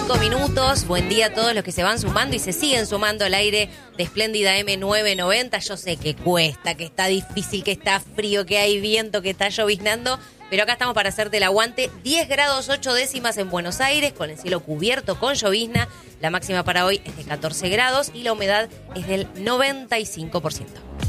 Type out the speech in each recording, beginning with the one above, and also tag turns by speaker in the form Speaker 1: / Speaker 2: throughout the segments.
Speaker 1: 5 minutos. Buen día a todos los que se van sumando y se siguen sumando al aire de Espléndida M990. Yo sé que cuesta, que está difícil, que está frío, que hay viento, que está lloviznando, pero acá estamos para hacerte el aguante. 10 grados 8 décimas en Buenos Aires, con el cielo cubierto con llovizna. La máxima para hoy es de 14 grados y la humedad es del 95%.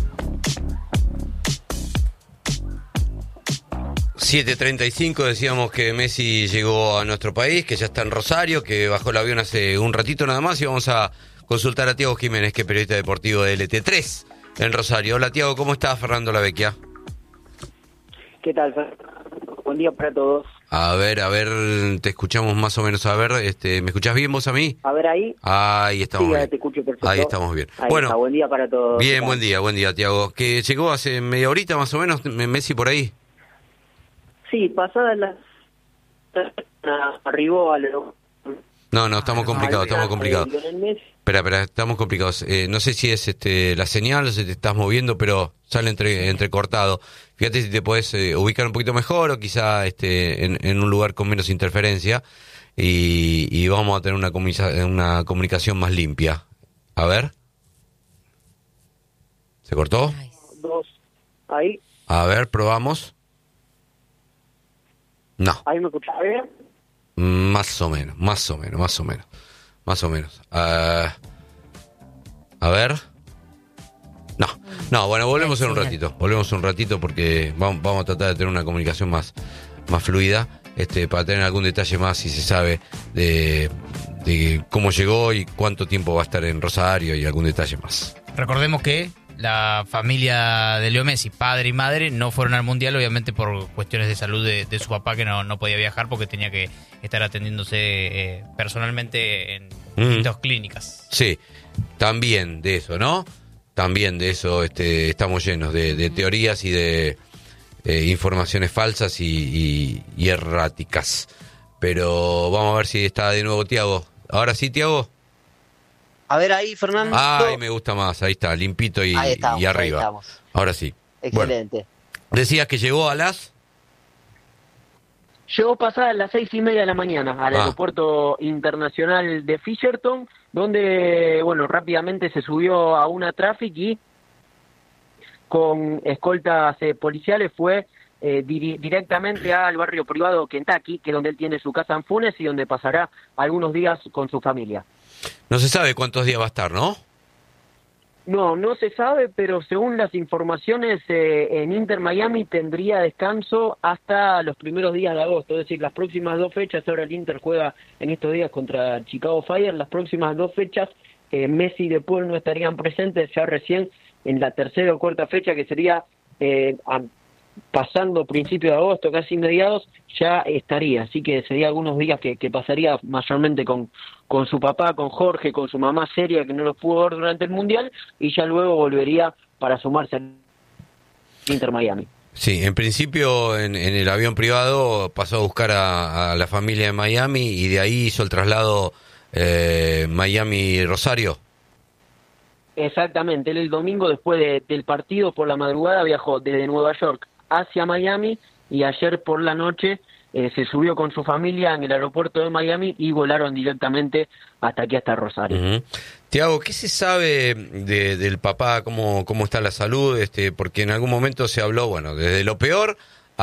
Speaker 2: 7:35, decíamos que Messi llegó a nuestro país, que ya está en Rosario, que bajó el avión hace un ratito nada más, y vamos a consultar a Tiago Jiménez, que es periodista deportivo de LT3 en Rosario. Hola Tiago, ¿cómo estás? Fernando Lavecchia.
Speaker 3: ¿Qué tal, Fer? Buen día para todos.
Speaker 2: A ver, te escuchamos más o menos. A ver, ¿me escuchás bien vos a mí?
Speaker 3: A ver ahí.
Speaker 2: Ahí estamos
Speaker 3: sí,
Speaker 2: bien.
Speaker 3: Te escucho perfecto.
Speaker 2: Ahí estamos bien.
Speaker 3: Ahí
Speaker 2: bueno,
Speaker 3: está. Buen día para todos.
Speaker 2: Bien, buen día, Tiago. Que llegó hace media horita más o menos, Messi por ahí.
Speaker 3: Sí, pasadas las... arribó a lo...
Speaker 2: No, estamos complicados. Espera, estamos complicados. No sé si es la señal o si te estás moviendo, pero sale entrecortado. Fíjate si te podés ubicar un poquito mejor o quizá en un lugar con menos interferencia y vamos a tener una comunicación más limpia. A ver. ¿Se cortó?
Speaker 3: Dos. Ahí.
Speaker 2: A ver, probamos. No.
Speaker 3: ¿Ahí me escuchás bien?
Speaker 2: Más o menos. A ver. No, bueno, volvemos en un ratito porque vamos a tratar de tener una comunicación más fluida, para tener algún detalle más, si se sabe, de cómo llegó y cuánto tiempo va a estar en Rosario y algún detalle más.
Speaker 4: Recordemos que la familia de Leo Messi, padre y madre, no fueron al Mundial, obviamente por cuestiones de salud de su papá, que no podía viajar porque tenía que estar atendiéndose personalmente en distintas clínicas.
Speaker 2: Sí, también de eso, ¿no? También de eso estamos llenos de teorías y de informaciones falsas y erráticas. Pero vamos a ver si está de nuevo Tiago. ¿Ahora sí, Tiago?
Speaker 5: A ver ahí, Fernando.
Speaker 2: Ay, me gusta más. Ahí está, limpito y arriba.
Speaker 5: Ahí estamos.
Speaker 2: Ahora sí.
Speaker 5: Excelente.
Speaker 2: Bueno, decías que llegó a las...
Speaker 3: Llegó pasada a las 6:30 de la mañana al aeropuerto internacional de Fisherton, donde, rápidamente se subió a una Traffic y con escoltas policiales fue directamente al barrio privado Kentucky, que es donde él tiene su casa en Funes y donde pasará algunos días con su familia.
Speaker 2: No se sabe cuántos días va a estar, ¿no?
Speaker 3: No se sabe, pero según las informaciones, en Inter Miami tendría descanso hasta los primeros días de agosto, es decir, las próximas 2 fechas, ahora el Inter juega en estos días contra Chicago Fire, las próximas 2 fechas, Messi y De Paul no estarían presentes, ya recién en la tercera o cuarta fecha, que sería pasando principios de agosto, casi mediados, ya estaría, así que sería algunos días que pasaría mayormente con su papá, con Jorge, con su mamá Seria, que no los pudo ver durante el Mundial, y ya luego volvería para sumarse al Inter Miami.
Speaker 2: Sí, en principio en el avión privado pasó a buscar a la familia de Miami y de ahí hizo el traslado Miami-Rosario.
Speaker 3: Exactamente, él el domingo después del partido por la madrugada viajó desde Nueva York hacia Miami y ayer por la noche se subió con su familia en el aeropuerto de Miami y volaron directamente hasta aquí, hasta Rosario.
Speaker 2: Uh-huh. Tiago, ¿qué se sabe del papá? ¿Cómo está la salud? Porque en algún momento se habló, desde lo peor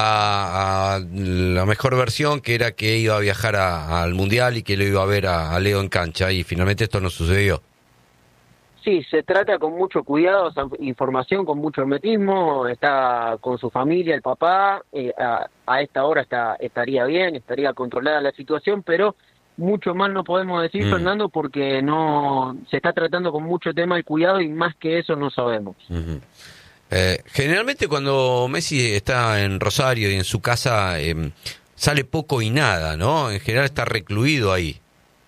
Speaker 2: a la mejor versión, que era que iba a viajar al Mundial y que lo iba a ver a Leo en cancha, y finalmente esto no sucedió.
Speaker 3: Sí, se trata con mucho cuidado, información con mucho hermetismo, está con su familia, el papá, a esta hora estaría bien, estaría controlada la situación, pero mucho más no podemos decir, Fernando, porque no se está tratando con mucho tema el cuidado y más que eso no sabemos.
Speaker 2: Uh-huh. Generalmente cuando Messi está en Rosario y en su casa sale poco y nada, ¿no? En general está recluido ahí.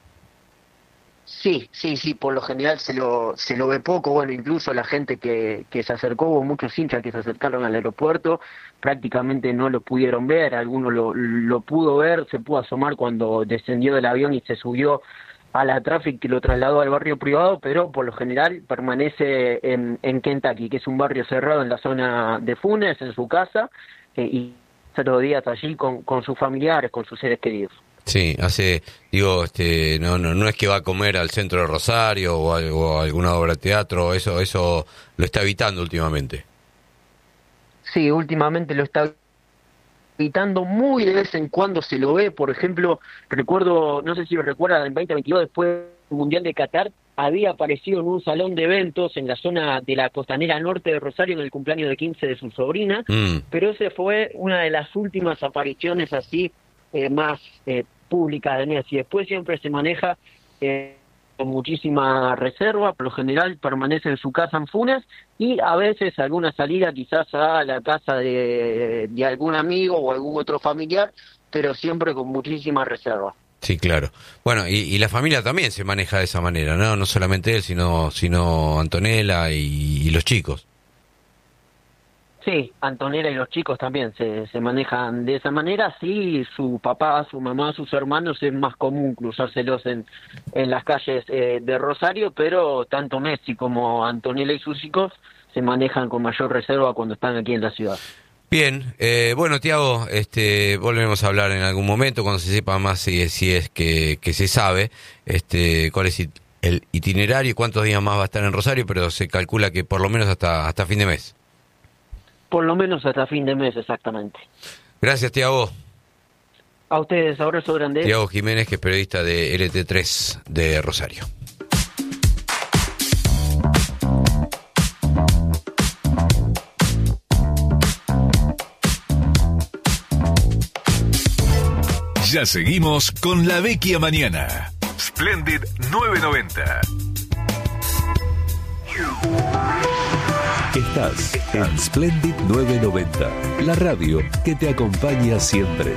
Speaker 3: Sí, por lo general se lo ve poco, incluso la gente que se acercó, hubo muchos hinchas que se acercaron al aeropuerto, prácticamente no lo pudieron ver, algunos lo pudo ver, se pudo asomar cuando descendió del avión y se subió a la Traffic que lo trasladó al barrio privado, pero por lo general permanece en Kentucky, que es un barrio cerrado en la zona de Funes, en su casa, y todos los días allí con sus familiares, con sus seres queridos.
Speaker 2: Sí, no es que va a comer al centro de Rosario o a alguna obra de teatro, eso lo está evitando últimamente.
Speaker 3: Sí, últimamente lo está evitando, muy de vez en cuando se lo ve. Por ejemplo, recuerdo, no sé si recuerdan, en 2022, después del Mundial de Qatar, había aparecido en un salón de eventos en la zona de la costanera norte de Rosario en el cumpleaños de 15 de su sobrina, pero ese fue una de las últimas apariciones así más públicas de Messi. Después siempre se maneja con muchísima reserva, por lo general permanece en su casa en Funes, y a veces alguna salida quizás a la casa de algún amigo o algún otro familiar, pero siempre con muchísima reserva.
Speaker 2: Sí, claro. Bueno, y la familia también se maneja de esa manera, ¿no? No solamente él, sino Antonella y los chicos.
Speaker 3: Sí, Antonella y los chicos también se manejan de esa manera. Sí, su papá, su mamá, sus hermanos es más común cruzárselos en las calles de Rosario, pero tanto Messi como Antonella y sus hijos se manejan con mayor reserva cuando están aquí en la ciudad.
Speaker 2: Bien, bueno, Tiago, volvemos a hablar en algún momento cuando se sepa más si es que se sabe cuál es el itinerario y cuántos días más va a estar en Rosario, pero se calcula que por lo menos hasta fin de mes.
Speaker 3: Por lo menos hasta fin de mes, exactamente.
Speaker 2: Gracias, Tiago.
Speaker 3: A ustedes, abrazo grande.
Speaker 2: Tiago Jiménez, que es periodista de LT3 de Rosario.
Speaker 6: Ya seguimos con La Vecchia Mañana. Splendid 990.
Speaker 7: Estás en Splendid 990, la radio que te acompaña siempre.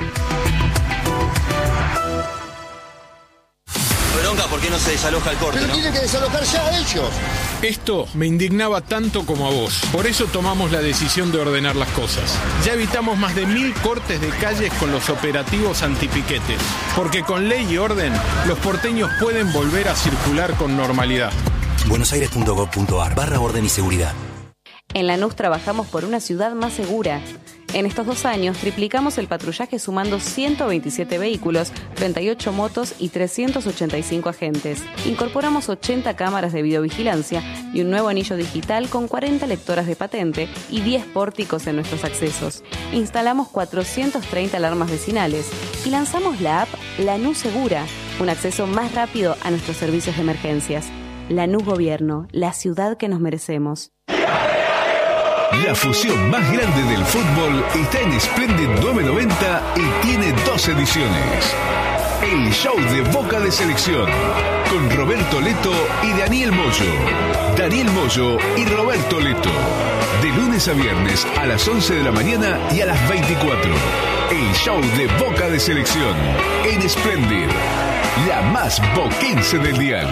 Speaker 8: Bronca, ¿por qué no se desaloja el corte?
Speaker 9: Pero tienen que desalojar ya ellos.
Speaker 10: Esto me indignaba tanto como a vos. Por eso tomamos la decisión de ordenar las cosas. Ya evitamos más de 1000 cortes de calles con los operativos antipiquetes. Porque con ley y orden, los porteños pueden volver a circular con normalidad.
Speaker 11: buenosaires.gov.ar/orden y seguridad.
Speaker 12: En Lanús trabajamos por una ciudad más segura. En estos 2 años triplicamos el patrullaje sumando 127 vehículos, 38 motos y 385 agentes. Incorporamos 80 cámaras de videovigilancia y un nuevo anillo digital con 40 lectoras de patente y 10 pórticos en nuestros accesos. Instalamos 430 alarmas vecinales y lanzamos la app Lanús Segura, un acceso más rápido a nuestros servicios de emergencias. Lanús Gobierno, la ciudad que nos merecemos.
Speaker 6: La fusión más grande del fútbol está en Splendid 990 y tiene 2 ediciones. El show de Boca de Selección, con Roberto Leto y Daniel Moyo. Daniel Moyo y Roberto Leto. De lunes a viernes a las 11 de la mañana y a las 24. El show de Boca de Selección en Splendid, la más boquense del dial.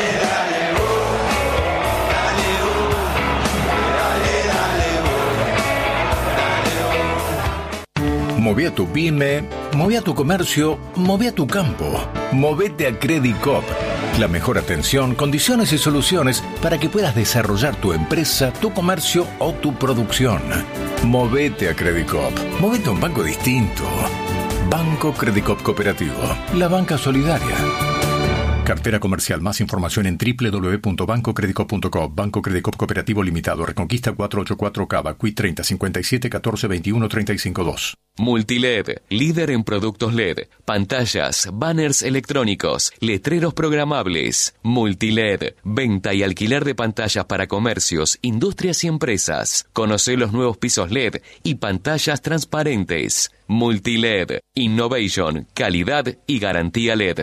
Speaker 13: Moví a tu pyme, moví a tu comercio, moví a tu campo. Movete a Credicop. La mejor atención, condiciones y soluciones para que puedas desarrollar tu empresa, tu comercio o tu producción. Movete a Credicop. Movete a un banco distinto. Banco Credicop Cooperativo. La banca solidaria. Cartera comercial. Más información en www.bancocredicop.com. Banco Credicop Cooperativo Limitado. Reconquista 484 Cava. Cui 30 57 14 21 35 2.
Speaker 14: Multiled, líder en productos LED, pantallas, banners electrónicos, letreros programables. Multiled, venta y alquiler de pantallas para comercios, industrias y empresas. Conoce los nuevos pisos LED y pantallas transparentes. Multiled, innovation, calidad y garantía LED.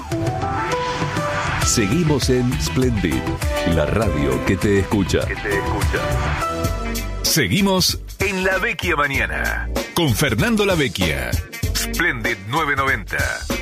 Speaker 7: Seguimos en Splendid, la radio que te escucha.
Speaker 6: Seguimos en La Vecchia Mañana con Fernando La Vecchia. Splendid 990.